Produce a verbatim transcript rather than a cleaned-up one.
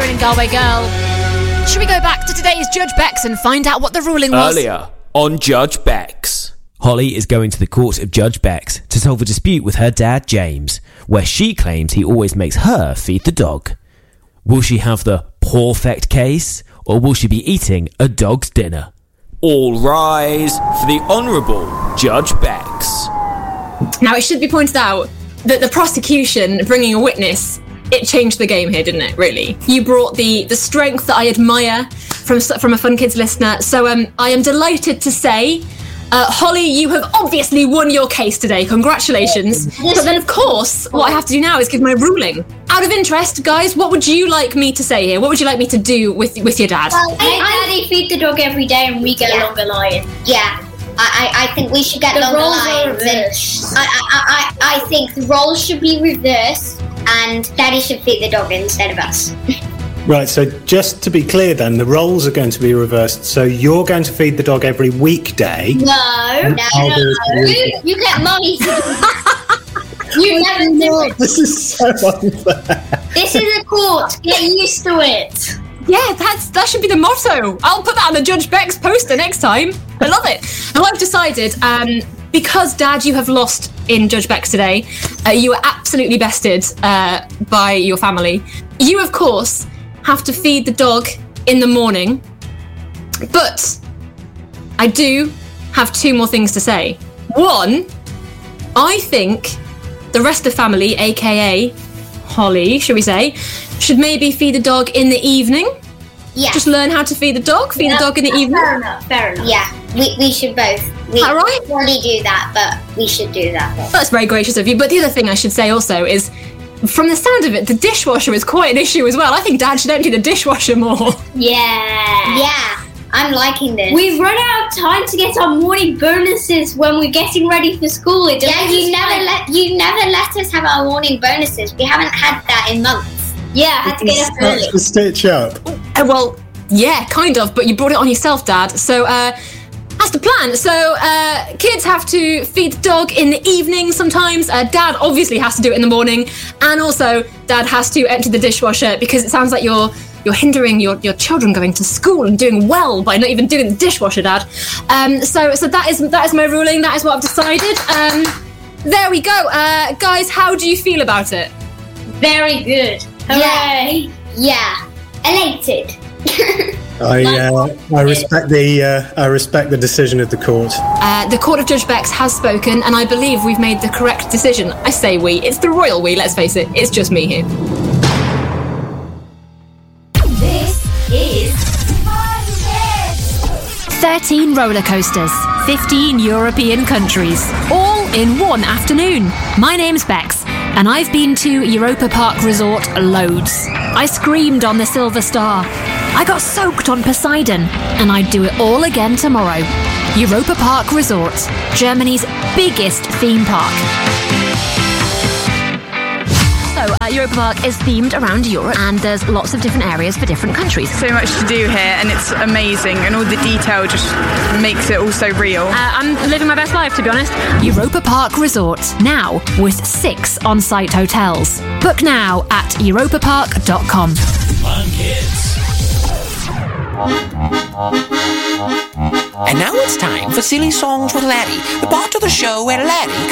Sheeran and Galway Girl. Should we go back to today's Judge Bex and find out what the ruling was? Earlier on Judge Bex. Holly is going to the court of Judge Bex to solve a dispute with her dad, James, where she claims he always makes her feed the dog. Will she have the perfect case, or will she be eating a dog's dinner? All rise for the Honourable Judge Bex. Now, it should be pointed out that the prosecution bringing a witness, it changed the game here, didn't it, really? You brought the, the strength that I admire from, from a Fun Kids listener. So um, I am delighted to say, uh, Holly, you have obviously won your case today. Congratulations. But then, of course, what I have to do now is give my ruling. Out of interest, guys, what would you like me to say here? What would you like me to do with, with your dad? Well, I, Daddy feed the dog every day and we get yeah. longer lion. Yeah. I, I think we should get the longer lions. I, I, I, I think the roles should be reversed and Daddy should feed the dog instead of us. Right, so just to be clear then, the roles are going to be reversed. So you're going to feed the dog every weekday. No, no, no. You, you get Mummy to do that. You never do it. This is so unfair. This is a court. Get used to it. Yeah, that's that should be the motto. I'll put that on the Judge Bex poster next time. I love it. Now I've decided, um, because Dad, you have lost in Judge Bex today, uh, you were absolutely bested uh, by your family. You, of course, have to feed the dog in the morning, but I do have two more things to say. One, I think the rest of the family, aka Holly, should we say, should maybe feed the dog in the evening. Yeah. Just learn how to feed the dog, feed yeah, the dog in the fair evening. Fair enough, fair enough. Yeah, we, we should both. We All right. only do that, but we should do that. Well, that's very gracious of you. But the other thing I should say also is, from the sound of it, the dishwasher is quite an issue as well. I think Dad should empty the dishwasher more. Yeah. Yeah. I'm liking this. We've run out of time to get our morning bonuses when we're getting ready for school. It yeah, you never let you never let us have our morning bonuses. We haven't had that in months. Yeah, I had to get up early. To stitch up. Uh, well, yeah, kind of, but you brought it on yourself, Dad. So, uh, that's the plan. So, uh, kids have to feed the dog in the evening sometimes. Uh, Dad obviously has to do it in the morning. And also, Dad has to empty the dishwasher because it sounds like you're you're hindering your, your children going to school and doing well by not even doing the dishwasher, Dad. Um, so so that is that is my ruling. That is what I've decided. Um, there we go. Uh, guys, how do you feel about it? Very good. Hooray. Yeah. Yeah. Elated. I uh, I respect the uh, I respect the decision of the court. Uh, the Court of Judge Bex has spoken, and I believe we've made the correct decision. I say we. It's the royal we. Let's face it. It's just me here. This is thirteen roller coasters, fifteen European countries, all in one afternoon. My name's Bex, and I've been to Europa Park Resort loads. I screamed on the Silver Star. I got soaked on Poseidon, and I'd do it all again tomorrow. Europa Park Resort, Germany's biggest theme park. So, uh, Europa Park is themed around Europe, and there's lots of different areas for different countries. So much to do here, and it's amazing, and all the detail just makes it all so real. Uh, I'm living my best life, to be honest. Europa Park Resort, now with six on-site hotels. Book now at europa park dot com. Fun Kids. And now it's time for Silly Songs with Larry, the part of the show where Larry